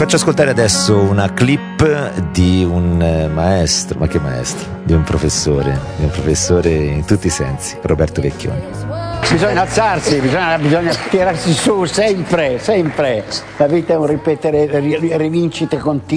faccio ascoltare adesso una clip di un maestro, ma che maestro, di un professore in tutti i sensi, Roberto Vecchioni. Bisogna alzarsi, bisogna tirarsi su sempre. La vita è un ripetere rivincite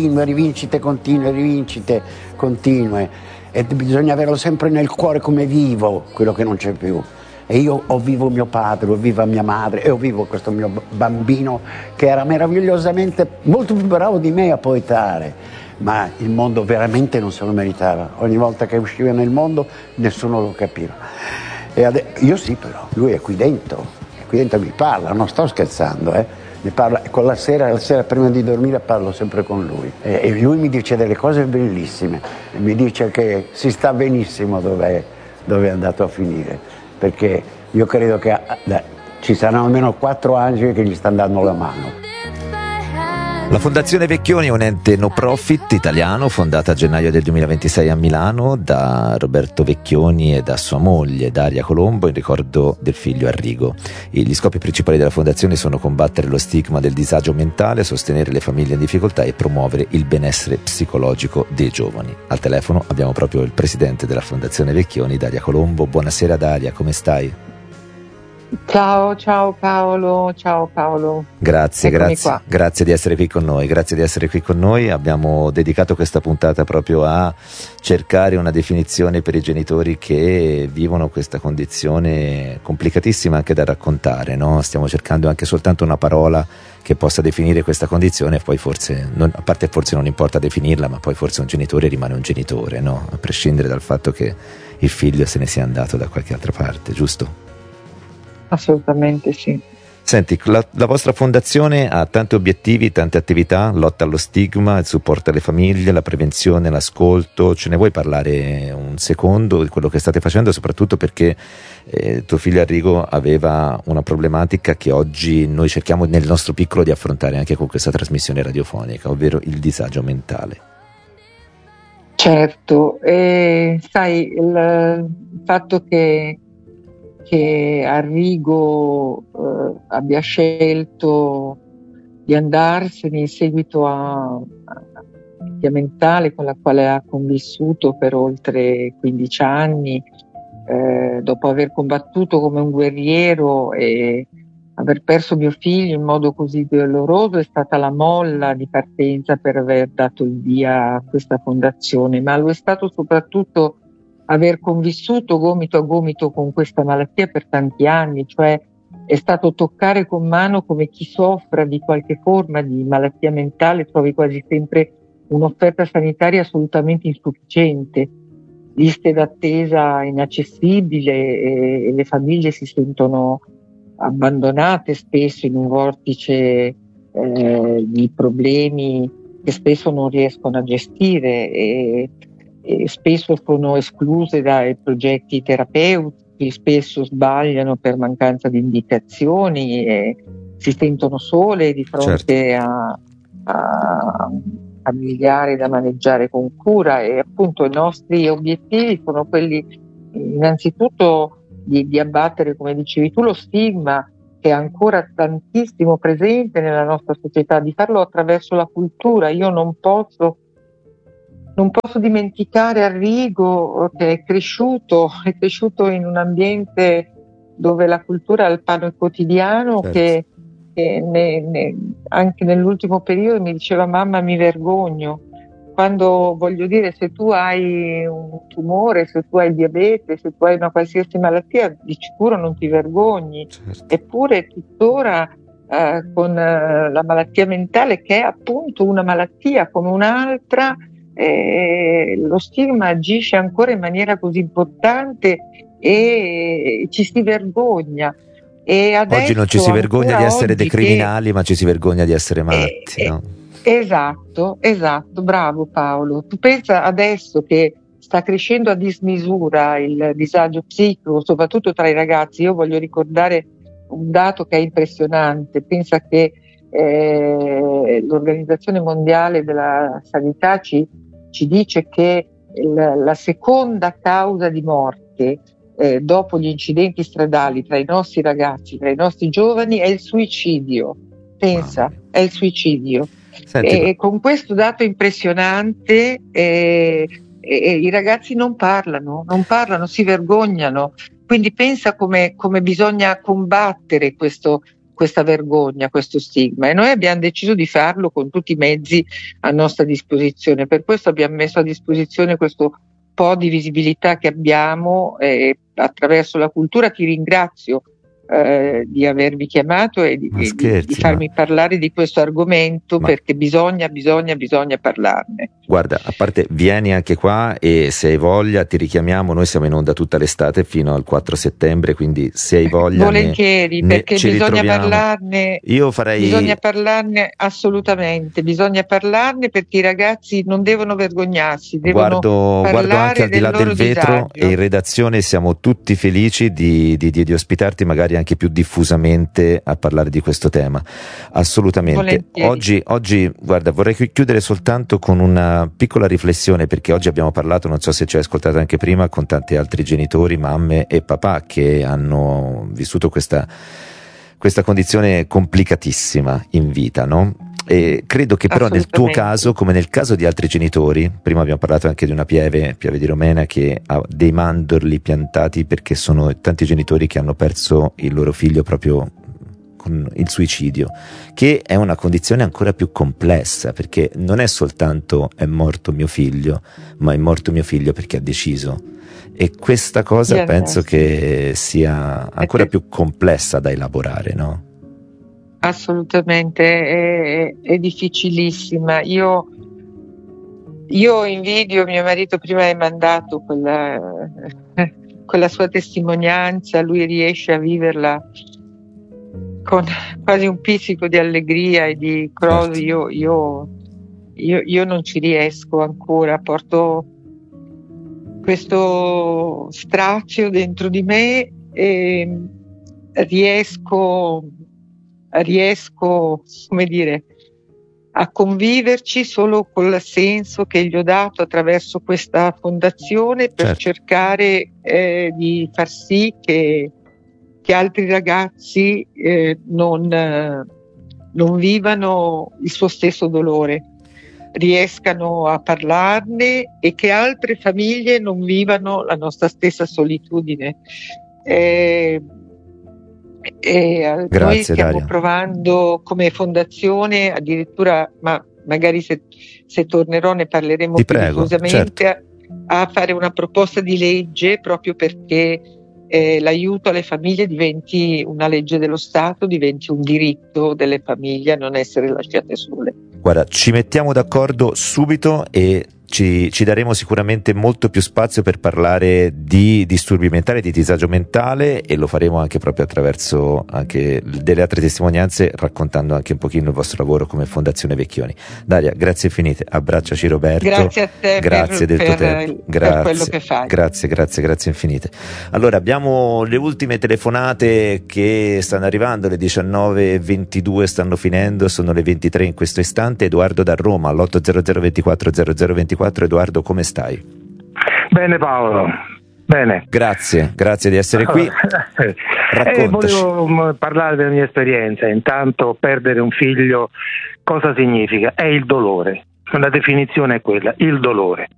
continue. E bisogna averlo sempre nel cuore come vivo, quello che non c'è più. E io ho vivo mio padre, ho vivo mia madre e ho vivo questo mio bambino che era meravigliosamente molto più bravo di me a poetare, ma il mondo veramente non se lo meritava. Ogni volta che usciva nel mondo nessuno lo capiva. Io sì, però, lui è qui dentro mi parla, non sto scherzando, ne parla, con la sera prima di dormire parlo sempre con lui e lui mi dice delle cose bellissime, mi dice che si sta benissimo dove è andato a finire, perché io credo che ci saranno almeno 4 angeli che gli stanno dando la mano. La Fondazione Vecchioni è un ente no profit italiano fondata a gennaio del 2026 a Milano da Roberto Vecchioni e da sua moglie Daria Colombo in ricordo del figlio Arrigo. Gli scopi principali della fondazione sono combattere lo stigma del disagio mentale, sostenere le famiglie in difficoltà e promuovere il benessere psicologico dei giovani. Al telefono abbiamo proprio il presidente della Fondazione Vecchioni, Daria Colombo. Buonasera Daria, come stai? Ciao Paolo. Grazie di essere qui con noi. Abbiamo dedicato questa puntata proprio a cercare una definizione per i genitori che vivono questa condizione complicatissima anche da raccontare, no? Stiamo cercando anche soltanto una parola che possa definire questa condizione e poi forse non importa definirla, ma poi forse un genitore rimane un genitore, no? A prescindere dal fatto che il figlio se ne sia andato da qualche altra parte, giusto? Assolutamente sì. Senti, la vostra fondazione ha tanti obiettivi, tante attività, lotta allo stigma, il supporto alle famiglie, la prevenzione, l'ascolto. Ce ne vuoi parlare un secondo di quello che state facendo, soprattutto perché tuo figlio Arrigo aveva una problematica che oggi noi cerchiamo nel nostro piccolo di affrontare anche con questa trasmissione radiofonica, ovvero il disagio mentale. Certo, sai, il fatto che Arrigo abbia scelto di andarsene in seguito a una malattia mentale con la quale ha convissuto per oltre 15 anni, dopo aver combattuto come un guerriero e aver perso mio figlio in modo così doloroso, è stata la molla di partenza per aver dato il via a questa fondazione, ma lo è stato soprattutto aver convissuto gomito a gomito con questa malattia per tanti anni, cioè è stato toccare con mano come chi soffra di qualche forma di malattia mentale trovi quasi sempre un'offerta sanitaria assolutamente insufficiente, liste d'attesa inaccessibili e le famiglie si sentono abbandonate spesso in un vortice di problemi che spesso non riescono a gestire e spesso sono escluse dai progetti terapeutici, spesso sbagliano per mancanza di indicazioni e si sentono sole di fronte a familiari da maneggiare con cura e appunto i nostri obiettivi sono quelli innanzitutto di abbattere, come dicevi tu, lo stigma che è ancora tantissimo presente nella nostra società, di farlo attraverso la cultura. Io non posso dimenticare Arrigo che è cresciuto in un ambiente dove la cultura è il pane quotidiano, certo. che anche nell'ultimo periodo mi diceva: mamma, mi vergogno. Quando, voglio dire, se tu hai un tumore, se tu hai il diabete, se tu hai una qualsiasi malattia, di sicuro non ti vergogni. Certo. Eppure tuttora con la malattia mentale, che è appunto una malattia come un'altra, lo stigma agisce ancora in maniera così importante e ci si vergogna. E oggi non ci si vergogna di essere dei criminali, ma ci si vergogna di essere matti, no? Esatto, bravo Paolo. Tu pensa adesso che sta crescendo a dismisura il disagio psichico, soprattutto tra i ragazzi. Io voglio ricordare un dato che è impressionante. Pensa che l'Organizzazione Mondiale della Sanità ci dice che la seconda causa di morte dopo gli incidenti stradali tra i nostri ragazzi, tra i nostri giovani, è il suicidio. Pensa, è il suicidio. Senti, e con questo dato impressionante i ragazzi non parlano, si vergognano. Quindi pensa come bisogna combattere questa vergogna, questo stigma, e noi abbiamo deciso di farlo con tutti i mezzi a nostra disposizione. Per questo abbiamo messo a disposizione questo po' di visibilità che abbiamo attraverso la cultura. Ti ringrazio di avermi chiamato e di farmi parlare di questo argomento, perché bisogna parlarne. Guarda, a parte, vieni anche qua e se hai voglia ti richiamiamo. Noi siamo in onda tutta l'estate fino al 4 settembre, quindi se hai voglia volentieri, perché bisogna parlarne. Io farei... Bisogna parlarne assolutamente, bisogna parlarne, perché i ragazzi non devono vergognarsi, devono guardo anche al di là del vetro, disagio. E in redazione siamo tutti felici di ospitarti magari anche più diffusamente a parlare di questo tema. Assolutamente. Oggi guarda, vorrei chiudere soltanto con una piccola riflessione, perché oggi abbiamo parlato, non so se ci hai ascoltato anche prima, con tanti altri genitori, mamme e papà che hanno vissuto questa condizione complicatissima in vita, no? E credo che però nel tuo caso, come nel caso di altri genitori, prima abbiamo parlato anche di una pieve di Romena che ha dei mandorli piantati, perché sono tanti genitori che hanno perso il loro figlio proprio con il suicidio, che è una condizione ancora più complessa, perché non è soltanto è morto mio figlio, ma è morto mio figlio perché ha deciso. E questa cosa penso che sia ancora più complessa da elaborare, no? Assolutamente, è difficilissima. Io invidio mio marito, prima hai mandato quella sua testimonianza, lui riesce a viverla con quasi un pizzico di allegria e di cose. Io non ci riesco ancora, porto questo strazio dentro di me e riesco, come dire, a conviverci solo col senso che gli ho dato attraverso questa fondazione, per cercare di far sì che altri ragazzi non vivano il suo stesso dolore, riescano a parlarne, e che altre famiglie non vivano la nostra stessa solitudine. Grazie, noi stiamo Daria. provando come fondazione, addirittura, ma magari se tornerò ne parleremo più diffusamente, a fare una proposta di legge, proprio perché l'aiuto alle famiglie diventi una legge dello Stato, diventi un diritto delle famiglie a non essere lasciate sole. Guarda, ci mettiamo d'accordo subito e ci daremo sicuramente molto più spazio per parlare di disturbi mentali, di disagio mentale, e lo faremo anche proprio attraverso anche delle altre testimonianze, raccontando anche un pochino il vostro lavoro come Fondazione Vecchioni. Daria, grazie infinite, abbracciaci Roberto. Grazie a te, grazie del tuo tempo. Grazie, per quello che fai. Grazie infinite. Allora, abbiamo le ultime telefonate che stanno arrivando, le 19:22 stanno finendo, sono le 23 in questo istante. Edoardo da Roma, all'800 24 0024. Edoardo, come stai? Bene Paolo, bene. Grazie di essere qui. Raccontaci. Volevo parlare della mia esperienza. Intanto, perdere un figlio cosa significa? È il dolore, la definizione è quella, il dolore.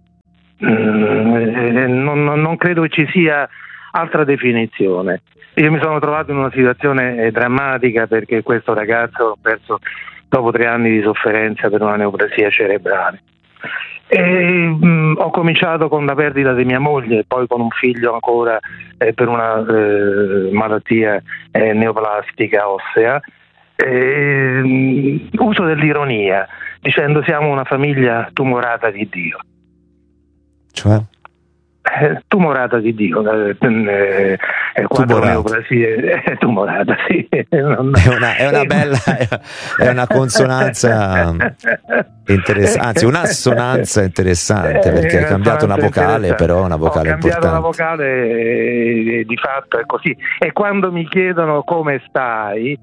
Non credo che ci sia altra definizione. Io mi sono trovato in una situazione drammatica, perché questo ragazzo l'ho perso dopo 3 anni di sofferenza per una neoplasia cerebrale. Ho cominciato con la perdita di mia moglie, poi con un figlio ancora per una malattia neoplastica ossea. Uso dell'ironia, dicendo siamo una famiglia tumorata di Dio. Cioè? Tumorata di Dio, 4 neoplasie, tumorata, sì. È una bella, è una consonanza interessante, anzi un'assonanza interessante, perché hai cambiato una vocale, però una vocale importante. Ho cambiato una vocale, di fatto è così. E quando mi chiedono come stai,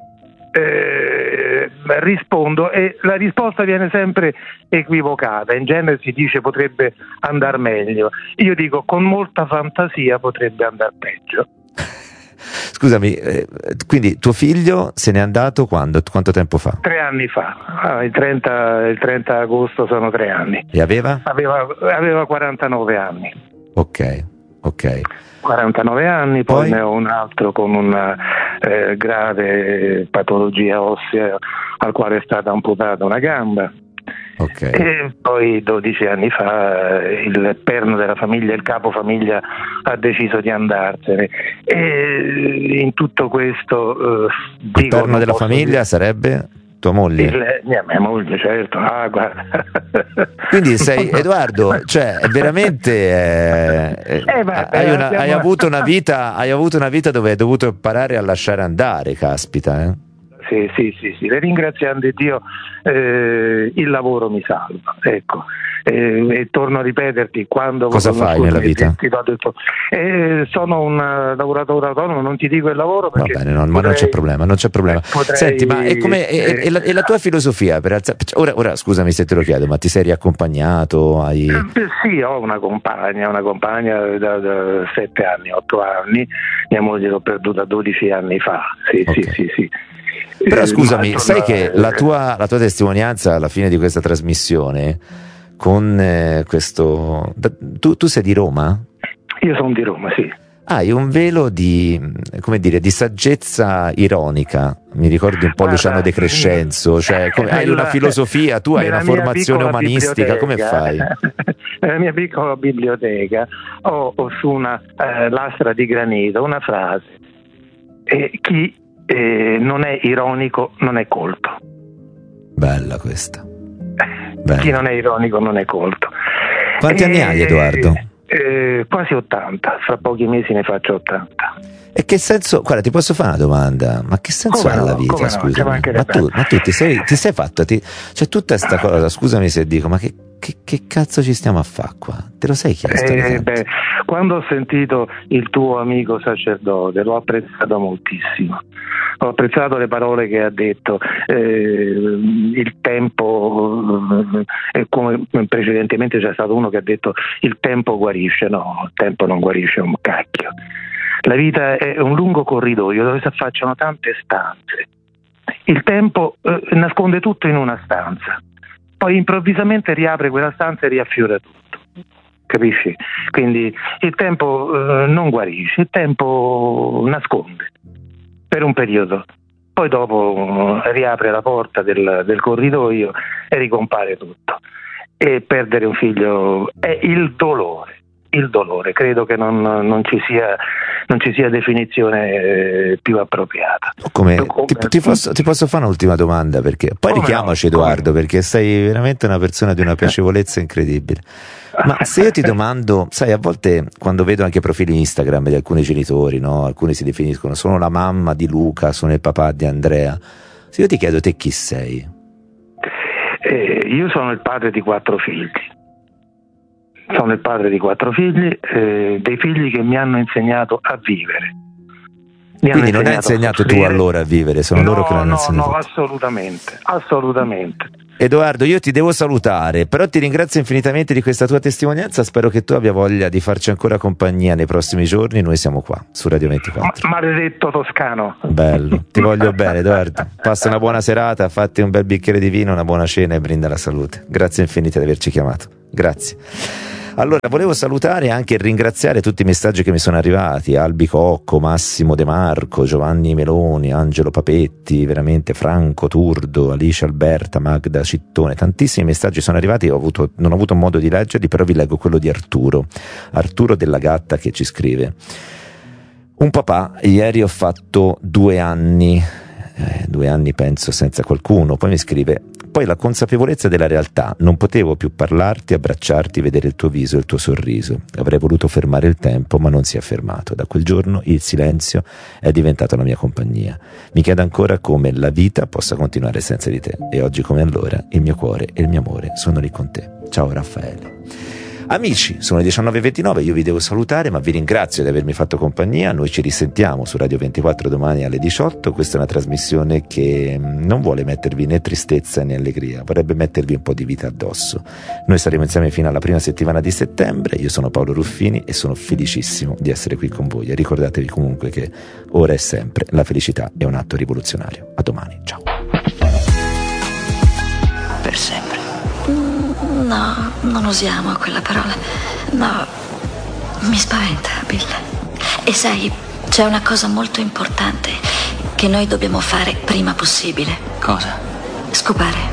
rispondo, e la risposta viene sempre equivocata. In genere si dice potrebbe andare meglio, io dico con molta fantasia potrebbe andare peggio. Scusami, quindi tuo figlio se n'è andato quando? Quanto tempo fa? 3 anni fa, il 30 agosto sono 3 anni. E aveva? Aveva 49 anni. Ok. 49 anni, poi ne ho un altro con una grave patologia ossea al quale è stata amputata una gamba. Okay. E poi 12 anni fa il perno della famiglia, il capofamiglia ha deciso di andarsene, e in tutto questo il perno della famiglia sarebbe tua moglie? Mia moglie, certo. Guarda. Quindi sei Edoardo, cioè veramente hai avuto una vita dove hai dovuto imparare a lasciare andare, caspita. Sì, le ringraziando Dio, il lavoro mi salva, ecco. E torno a ripeterti, quando cosa fai nella vita? Ti ho detto, sono un lavoratore autonomo, non ti dico il lavoro perché va bene, ma non c'è problema. Senti, ma è la tua filosofia per alzare? Ora scusami se te lo chiedo, ma ti sei riaccompagnato? Sì, ho una compagna da 7 anni, 8 anni, mia moglie l'ho perduta 12 anni fa. Sì. Però scusami, sai che la tua testimonianza alla fine di questa trasmissione con questo... Tu sei di Roma? Io sono di Roma, sì. Hai un velo di saggezza ironica, mi ricordi un po' Luciano De Crescenzo, cioè hai una filosofia, tu hai una formazione umanistica, come fai? Nella mia piccola biblioteca ho su una lastra di granito una frase: chi non è ironico non è colto. Bella questa. Chi non è ironico non è colto. Quanti anni hai, Edoardo? Quasi 80, fra pochi mesi ne faccio 80. E che senso, guarda, ti posso fare una domanda, ma che senso ha la vita, scusami? Ma tu ti sei fatto, cioè tutta sta cosa, scusami se dico, ma che cazzo ci stiamo a fare qua? Te lo sei chiesto? Quando ho sentito il tuo amico sacerdote l'ho apprezzato moltissimo. Ho apprezzato le parole che ha detto, il tempo, come precedentemente c'è stato uno che ha detto il tempo guarisce. No, il tempo non guarisce un cacchio. La vita è un lungo corridoio dove si affacciano tante stanze. Il tempo nasconde tutto in una stanza, poi improvvisamente riapre quella stanza e riaffiora tutto. Capisci? Quindi il tempo non guarisce, il tempo nasconde per un periodo, poi dopo riapre la porta del corridoio e ricompare tutto. E perdere un figlio è il dolore, credo che non ci sia definizione più appropriata. Ti posso fare un'ultima domanda, perché poi richiamaci Edoardo, perché sei veramente una persona di una piacevolezza incredibile. Ma se io ti domando, sai, a volte quando vedo anche profili Instagram di alcuni genitori, no? Alcuni si definiscono sono la mamma di Luca, sono il papà di Andrea. Se io ti chiedo te chi sei? Io sono il padre di 4 figli. Sono il padre di 4 figli, dei figli che mi hanno insegnato a vivere. Quindi non hai insegnato tu a loro a vivere, sono loro che l'hanno insegnato. No, assolutamente. Edoardo, io ti devo salutare, però ti ringrazio infinitamente di questa tua testimonianza, spero che tu abbia voglia di farci ancora compagnia nei prossimi giorni, noi siamo qua, su Radio 24. Maledetto toscano. Bello, ti voglio bene Edoardo, passa una buona serata, fatti un bel bicchiere di vino, una buona cena e brinda la salute. Grazie infinite di averci chiamato, grazie. Allora, volevo salutare anche e ringraziare tutti i messaggi che mi sono arrivati: Albi Cocco, Massimo De Marco, Giovanni Meloni, Angelo Papetti, veramente Franco Turdo, Alice Alberta, Magda Cittone, tantissimi messaggi sono arrivati, non ho avuto modo di leggerli, però vi leggo quello di Arturo della Gatta, che ci scrive: un papà, ieri ho fatto 2 anni penso senza qualcuno, poi mi scrive: poi la consapevolezza della realtà, non potevo più parlarti, abbracciarti, vedere il tuo viso e il tuo sorriso, avrei voluto fermare il tempo ma non si è fermato, da quel giorno il silenzio è diventato la mia compagnia, mi chiedo ancora come la vita possa continuare senza di te e oggi come allora il mio cuore e il mio amore sono lì con te. Ciao Raffaele. Amici, sono le 19:29, io vi devo salutare, ma vi ringrazio di avermi fatto compagnia. Noi ci risentiamo su Radio 24 domani alle 18. Questa è una trasmissione che non vuole mettervi né tristezza né allegria, vorrebbe mettervi un po' di vita addosso. Noi saremo insieme fino alla prima settimana di settembre. Io sono Paolo Ruffini e sono felicissimo di essere qui con voi. E ricordatevi comunque che ora e sempre la felicità è un atto rivoluzionario. A domani, ciao. Per sempre. No, non usiamo quella parola. No, mi spaventa, Bill. E sai, c'è una cosa molto importante che noi dobbiamo fare prima possibile. Cosa? Scopare.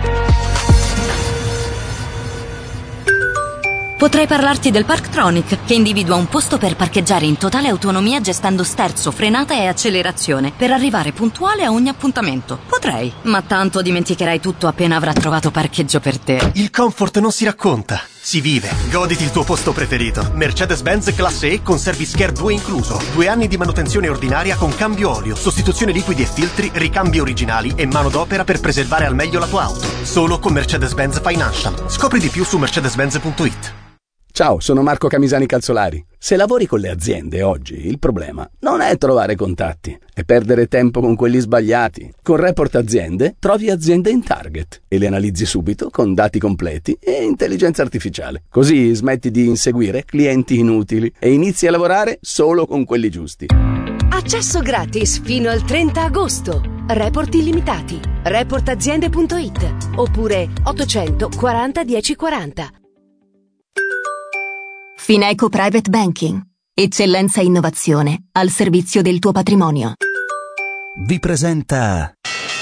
Potrei parlarti del Parktronic, che individua un posto per parcheggiare in totale autonomia gestendo sterzo, frenata e accelerazione per arrivare puntuale a ogni appuntamento. Potrei, ma tanto dimenticherai tutto appena avrà trovato parcheggio per te. Il comfort non si racconta, si vive. Goditi il tuo posto preferito. Mercedes-Benz classe E con service care 2 incluso. 2 anni di manutenzione ordinaria con cambio olio, sostituzione liquidi e filtri, ricambi originali e manodopera per preservare al meglio la tua auto. Solo con Mercedes-Benz Financial. Scopri di più su mercedes-benz.it. Ciao, sono Marco Camisani Calzolari. Se lavori con le aziende oggi, il problema non è trovare contatti, è perdere tempo con quelli sbagliati. Con Report Aziende trovi aziende in target e le analizzi subito con dati completi e intelligenza artificiale. Così smetti di inseguire clienti inutili e inizi a lavorare solo con quelli giusti. Accesso gratis fino al 30 agosto. Report illimitati. Reportaziende.it oppure 840 1040. Fineco Private Banking. Eccellenza e innovazione al servizio del tuo patrimonio. Vi presenta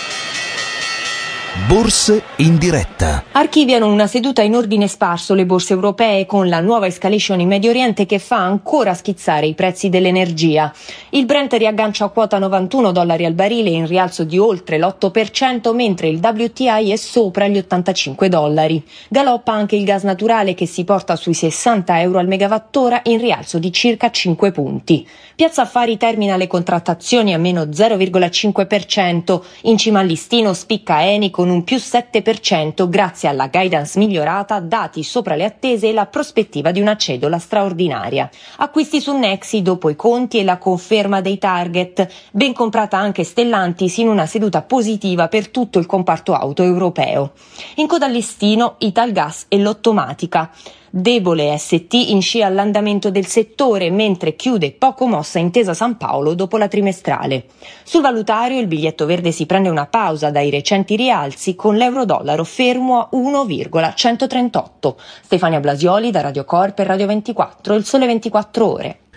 Borse in diretta. Archiviano una seduta in ordine sparso le borse europee con la nuova escalation in Medio Oriente che fa ancora schizzare i prezzi dell'energia. Il Brent riaggancia a quota $91 al barile in rialzo di oltre l'8%, mentre il WTI è sopra gli $85. Galoppa anche il gas naturale che si porta sui €60 al megawattora in rialzo di circa 5 punti. Piazza Affari termina le contrattazioni a meno 0,5%. In cima al listino spicca Eni con un più 7% grazie alla guidance migliorata, dati sopra le attese e la prospettiva di una cedola straordinaria. Acquisti su Nexi dopo i conti e la conferma dei target. Ben comprata anche Stellantis in una seduta positiva per tutto il comparto auto europeo. In coda al listino Italgas e Lottomatica. Debole ST in scia all'andamento del settore, mentre chiude poco mossa Intesa San Paolo dopo la trimestrale. Sul valutario il biglietto verde si prende una pausa dai recenti rialzi con l'euro-dollaro fermo a 1,138. Stefania Blasioli da Radio Corp e Radio 24, il Sole 24 Ore.